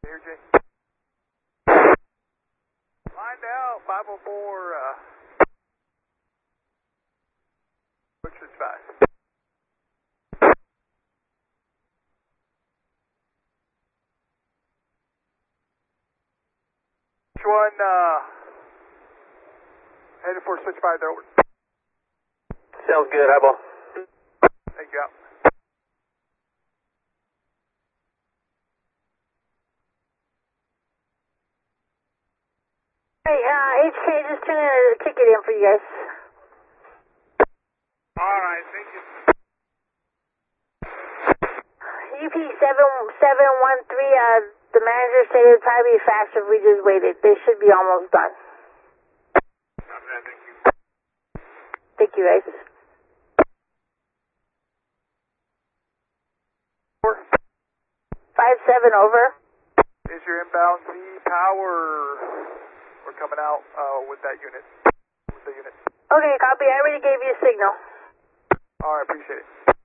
Here, Jay. Line down, 504, which is 5. Which one, headed for switch 5 there, over. Sounds good, eyeball. Thank you, out. Hey, HK, just turn a ticket in for you guys. Alright, thank you. UP7713, the manager said it would probably be faster if we just waited. They should be almost done. Thank you. Thank you, guys. 57, over. Is your inbound Z power? We're coming out with that unit. With the unit. Okay, copy. I already gave you a signal. Alright, appreciate it.